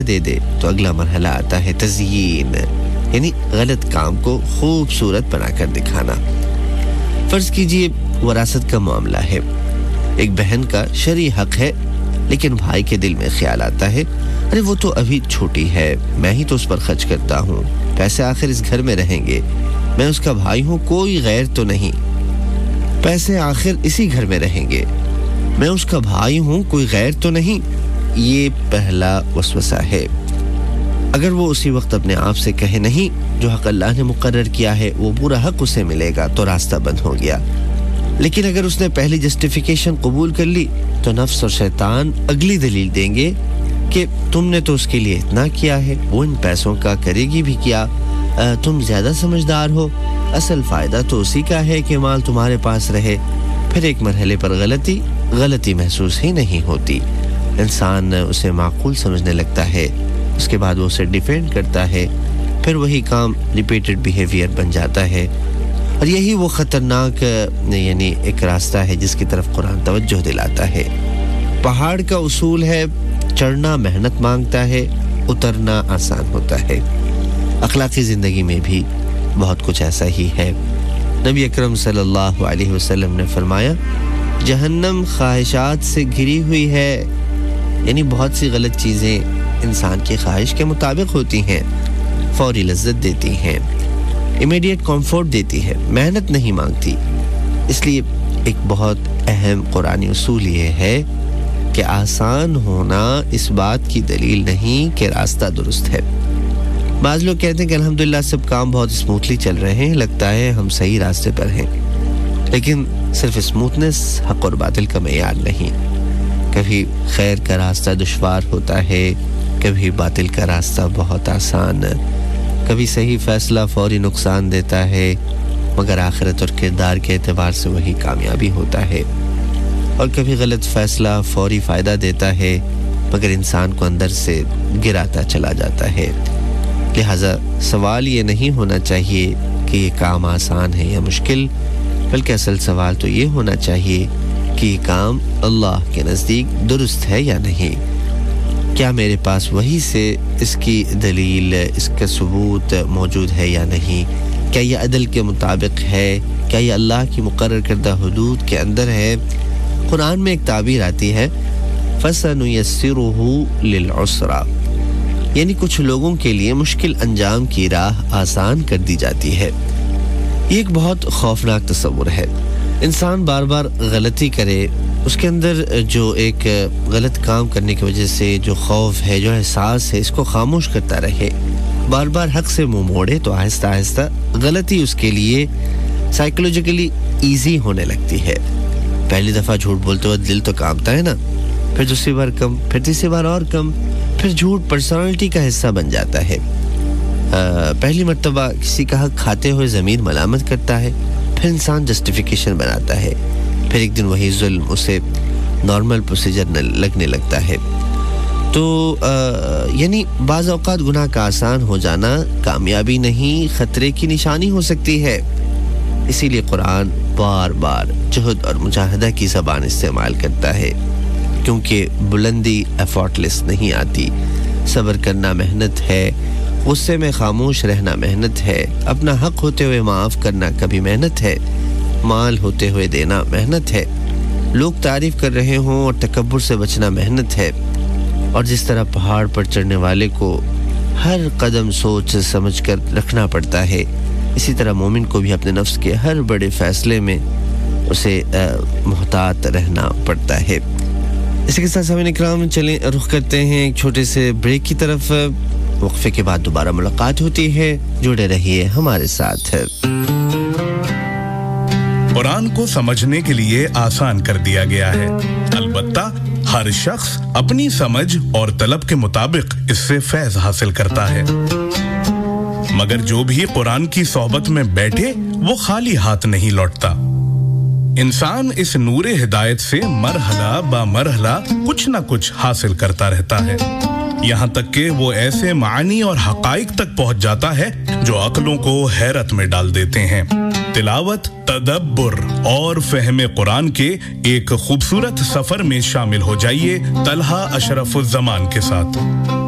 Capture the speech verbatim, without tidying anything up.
دے دے تو اگلا مرحلہ آتا ہے تزیین، یعنی غلط کام کو خوبصورت بنا کر دکھانا۔ فرض کیجئے وراثت کا معاملہ ہے، ایک بہن کا شرعی حق ہے، لیکن بھائی کے دل میں خیال آتا ہے ارے وہ تو ابھی چھوٹی ہے، میں ہی تو اس پر خرچ کرتا ہوں، پیسے آخر اس گھر میں رہیں گے، میں اس کا بھائی ہوں، کوئی غیر تو نہیں، پیسے آخر اسی گھر میں رہیں گے، میں اس کا بھائی ہوں، کوئی غیر تو نہیں۔ یہ پہلا وسوسہ ہے۔ اگر وہ اسی وقت اپنے آپ سے کہے نہیں، جو حق اللہ نے مقرر کیا ہے وہ پورا حق اسے ملے گا، تو راستہ بند ہو گیا۔ لیکن اگر اس نے پہلی جسٹیفیکیشن قبول کر لی تو نفس اور شیطان اگلی دلیل دیں گے کہ تم نے تو اس کے لیے اتنا کیا ہے، وہ ان پیسوں کا کرے گی بھی کیا، تم زیادہ سمجھدار ہو، اصل فائدہ تو اسی کا ہے کہ مال تمہارے پاس رہے۔ پھر ایک مرحلے پر غلطی غلطی محسوس ہی نہیں ہوتی، انسان اسے معقول سمجھنے لگتا ہے، اس کے بعد وہ اسے ڈیفینڈ کرتا ہے، پھر وہی کام ریپیٹڈ بیہیویئر بن جاتا ہے۔ اور یہی وہ خطرناک یعنی ایک راستہ ہے جس کی طرف قرآن توجہ دلاتا ہے۔ پہاڑ کا اصول ہے چڑھنا محنت مانگتا ہے، اترنا آسان ہوتا ہے۔ اخلاقی زندگی میں بھی بہت کچھ ایسا ہی ہے۔ نبی اکرم صلی اللہ علیہ وسلم نے فرمایا جہنم خواہشات سے گھری ہوئی ہے، یعنی بہت سی غلط چیزیں انسان کی خواہش کے مطابق ہوتی ہیں، فوری لذت دیتی ہیں، امیڈیٹ کمفورٹ دیتی ہے، محنت نہیں مانگتی۔ اس لیے ایک بہت اہم قرآنی اصول یہ ہے کہ آسان ہونا اس بات کی دلیل نہیں کہ راستہ درست ہے۔ بعض لوگ کہتے ہیں کہ الحمدللہ سب کام بہت اسموتھلی چل رہے ہیں، لگتا ہے ہم صحیح راستے پر ہیں، لیکن صرف اسموتھنس حق اور باطل کا معیار نہیں۔ کبھی خیر کا راستہ دشوار ہوتا ہے، کبھی باطل کا راستہ بہت آسان، کبھی صحیح فیصلہ فوری نقصان دیتا ہے، مگر آخرت اور کردار کے اعتبار سے وہی کامیابی ہوتا ہے، اور کبھی غلط فیصلہ فوری فائدہ دیتا ہے، مگر انسان کو اندر سے گراتا چلا جاتا ہے۔ لہٰذا سوال یہ نہیں ہونا چاہیے کہ یہ کام آسان ہے یا مشکل، بلکہ اصل سوال تو یہ ہونا چاہیے کہ یہ کام اللہ کے نزدیک درست ہے یا نہیں، کیا میرے پاس وحی سے اس کی دلیل، اس کا ثبوت موجود ہے یا نہیں، کیا یہ عدل کے مطابق ہے، کیا یہ اللہ کی مقرر کردہ حدود کے اندر ہے۔ قرآن میں ایک تعبیر آتی ہے فَسَنُيَسِّرُهُ لِلْعُسْرَى، یعنی کچھ لوگوں کے لیے مشکل انجام کی راہ آسان کر دی جاتی ہے۔ یہ ایک بہت خوفناک تصور ہے۔ انسان بار بار غلطی کرے، اس کے اندر جو ایک غلط کام کرنے کی وجہ سے جو خوف ہے، جو احساس ہے، اس کو خاموش کرتا رہے، بار بار حق سے منہ موڑے، تو آہستہ آہستہ غلطی اس کے لیے سائیکولوجیکلی ایزی ہونے لگتی ہے۔ پہلی دفعہ جھوٹ بولتے وقت دل تو کانپتا ہے نا، پھر دوسری بار کم، پھر تیسری بار اور کم، پھر جھوٹ پرسنالٹی کا حصہ بن جاتا ہے۔ پہلی مرتبہ کسی کا حق کھاتے ہوئے ضمیر ملامت کرتا ہے، پھر انسان جسٹیفیکیشن بناتا ہے، پھر ایک دن وہی ظلم اسے نارمل پروسیجر لگنے لگتا ہے۔ تو یعنی بعض اوقات گناہ کا آسان ہو جانا کامیابی نہیں، خطرے کی نشانی ہو سکتی ہے۔ اسی لیے قرآن بار بار جہد اور مجاہدہ کی زبان استعمال کرتا ہے، کیونکہ بلندی ایفورٹلیس نہیں آتی، صبر کرنا محنت ہے، غصے میں خاموش رہنا محنت ہے، اپنا حق ہوتے ہوئے معاف کرنا کبھی محنت ہے، مال ہوتے ہوئے دینا محنت ہے، لوگ تعریف کر رہے ہوں اور تکبر سے بچنا محنت ہے۔ اور جس طرح پہاڑ پر چڑھنے والے کو ہر قدم سوچ سمجھ کر رکھنا پڑتا ہے، اسی طرح مومن کو بھی اپنے نفس کے ہر بڑے فیصلے میں اسے محتاط رہنا پڑتا ہے۔ اسی کے ساتھ سامعین اکرام چلیں رخ کرتے ہیں ایک چھوٹے سے بریک کی طرف، وقفے کے بعد دوبارہ ملاقات ہوتی ہے، جڑے رہیے ہمارے ساتھ۔ قرآن کو سمجھنے کے لیے آسان کر دیا گیا ہے، البتہ ہر شخص اپنی سمجھ اور طلب کے مطابق اس سے فیض حاصل کرتا ہے، مگر جو بھی قرآن کی صحبت میں بیٹھے وہ خالی ہاتھ نہیں لوٹتا۔ انسان اس نور ہدایت سے مرحلہ با مرحلہ کچھ نہ کچھ حاصل کرتا رہتا ہے، یہاں تک کہ وہ ایسے معانی اور حقائق تک پہنچ جاتا ہے جو عقلوں کو حیرت میں ڈال دیتے ہیں۔ تلاوت، تدبر اور فہم قرآن کے ایک خوبصورت سفر میں شامل ہو جائیے طلحہ اشرف الزمان کے ساتھ۔